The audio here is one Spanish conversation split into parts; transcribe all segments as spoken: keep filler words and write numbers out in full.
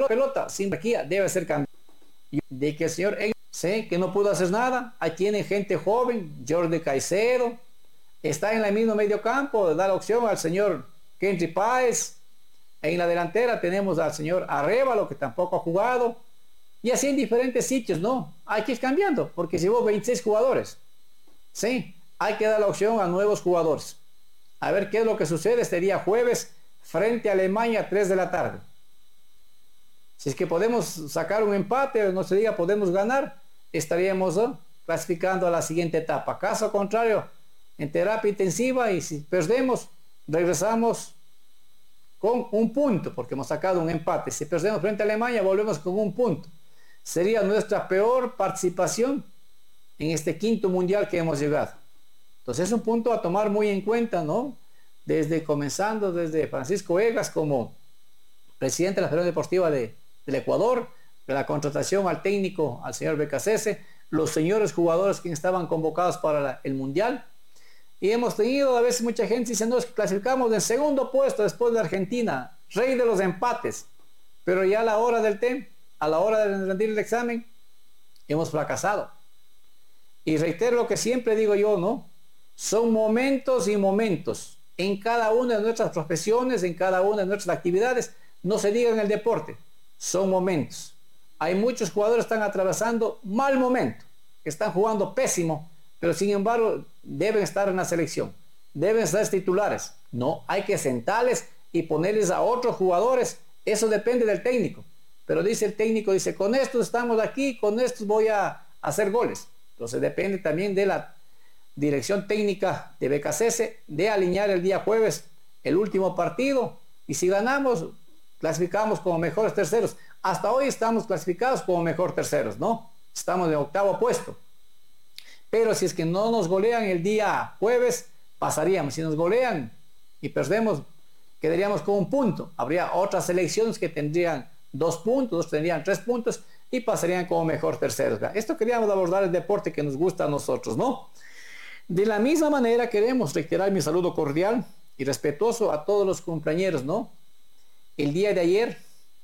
pelota sin jerarquía debe ser cambiado. De que el señor sé que no pudo hacer nada, ahí tiene gente joven, Jordi Caicedo, está en el mismo medio campo, da la opción al señor Kenry Páez, en la delantera tenemos al señor Arévalo, que tampoco ha jugado, y así en diferentes sitios, ¿no? Hay que ir cambiando, porque si hubo veintiséis jugadores, sí, hay que dar la opción a nuevos jugadores. A ver qué es lo que sucede este día jueves, frente a Alemania, tres de la tarde. Si es que podemos sacar un empate, no se diga podemos ganar, estaríamos ¿no? clasificando a la siguiente etapa. Caso contrario, en terapia intensiva, y si perdemos, regresamos con un punto, porque hemos sacado un empate. Si perdemos frente a Alemania, volvemos con un punto. Sería nuestra peor participación en este quinto mundial que hemos llegado. Entonces es un punto a tomar muy en cuenta, ¿no? Desde comenzando, desde Francisco Egas como presidente de la Federación Deportiva de, del Ecuador, de la contratación al técnico, al señor Becasese, los señores jugadores que estaban convocados para la, el mundial. Y hemos tenido a veces mucha gente diciendo que clasificamos en segundo puesto después de Argentina, rey de los empates, pero ya a la hora del tem, a la hora de rendir el examen, hemos fracasado. Y reitero lo que siempre digo yo, ¿no? Son momentos y momentos en cada una de nuestras profesiones, en cada una de nuestras actividades, no se diga en el deporte, son momentos. Hay muchos jugadores que están atravesando mal momento, que están jugando pésimo, pero sin embargo deben estar en la selección, deben ser titulares. No, hay que sentarles y ponerles a otros jugadores, eso depende del técnico. Pero dice el técnico, dice, con estos estamos aquí, con estos voy a hacer goles. Entonces depende también de la dirección técnica de Becasese de alinear el día jueves el último partido, y si ganamos, clasificamos como mejores terceros. Hasta hoy estamos clasificados como mejor terceros, ¿no? Estamos en octavo puesto. Pero si es que no nos golean el día jueves, pasaríamos. Si nos golean y perdemos, quedaríamos con un punto. Habría otras selecciones que tendrían dos puntos, otros tendrían tres puntos y pasarían como mejor terceros. Esto queríamos abordar, el deporte que nos gusta a nosotros, ¿no? De la misma manera queremos reiterar mi saludo cordial y respetuoso a todos los cumpleañeros, ¿no? El día de ayer,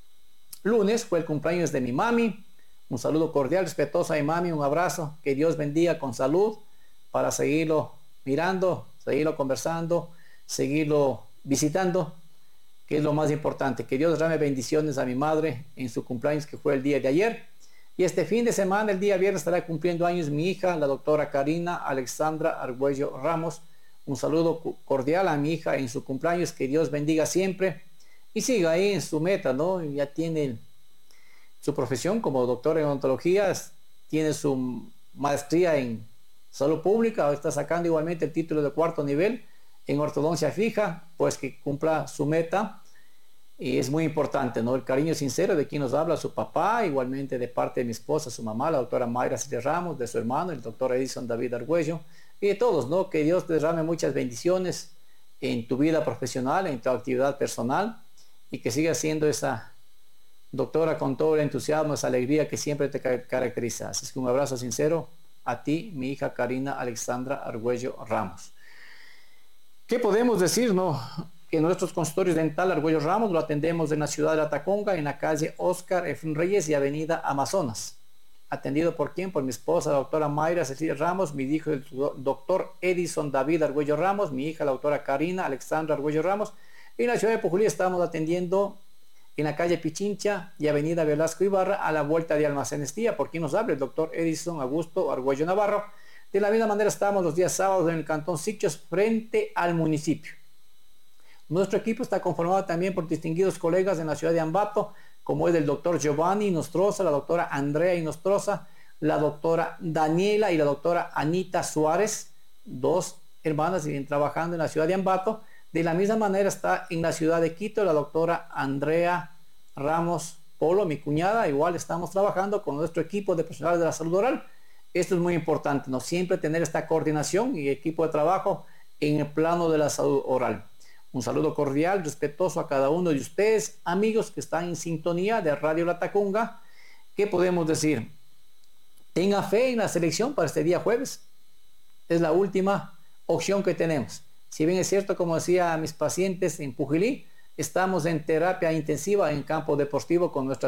lunes, fue el cumpleaños de mi mami. Un saludo cordial, respetuoso a mi mami, un abrazo, que Dios bendiga con salud para seguirlo mirando, seguirlo conversando, seguirlo visitando, que es lo más importante. Que Dios derrame bendiciones a mi madre en su cumpleaños, que fue el día de ayer. Y este fin de semana, el día viernes, estará cumpliendo años mi hija, la doctora Karina Alexandra Argüello Ramos. Un saludo cordial a mi hija en su cumpleaños, que Dios bendiga siempre y siga ahí en su meta, ¿no? Ya tiene su profesión como doctor en odontología, tiene su maestría en salud pública, está sacando igualmente el título de cuarto nivel en ortodoncia fija, pues que cumpla su meta. Y es muy importante, ¿no? El cariño sincero de quien nos habla, su papá, igualmente de parte de mi esposa, su mamá, la doctora Mayra Silvia Ramos, de su hermano, el doctor Edison David Argüello, y de todos, ¿no? Que Dios te derrame muchas bendiciones en tu vida profesional, en tu actividad personal, y que sigas siendo esa doctora con todo el entusiasmo, esa alegría que siempre te caracteriza. Así es que un abrazo sincero a ti, mi hija Karina Alexandra Argüello Ramos. ¿Qué podemos decir, no? Que nuestros consultorios dental Argüello Ramos lo atendemos en la ciudad de La Tacunga, en la calle Oscar Efraín Reyes y avenida Amazonas. Atendido por quién? Por mi esposa, la doctora Mayra Cecilia Ramos, mi hijo, el doctor Edison David Argüello Ramos, mi hija, la doctora Karina Alexandra Argüello Ramos. Y en la ciudad de Pujulí estamos atendiendo en la calle Pichincha y avenida Velasco Ibarra, a la vuelta de Almacenes Tía. ¿Por quién nos habla? El doctor Edison Augusto Argüello Navarro. De la misma manera estamos los días sábados en el cantón Sichos, frente al municipio. Nuestro equipo está conformado también por distinguidos colegas en la ciudad de Ambato, como es el doctor Giovanni Nostroza, la doctora Andrea Inostroza, la doctora Daniela y la doctora Anita Suárez, dos hermanas que vienen trabajando en la ciudad de Ambato. De la misma manera está en la ciudad de Quito la doctora Andrea Ramos Polo, mi cuñada. Igual estamos trabajando con nuestro equipo de profesionales de la salud oral. Esto es muy importante, ¿no? Siempre tener esta coordinación y equipo de trabajo en el plano de la salud oral. Un saludo cordial, respetuoso a cada uno de ustedes, amigos que están en sintonía de Radio La Tacunga. ¿Qué podemos decir? Tenga fe en la selección para este día jueves. Es la última opción que tenemos. Si bien es cierto, como decía a mis pacientes en Pujilí, estamos en terapia intensiva en campo deportivo con nuestra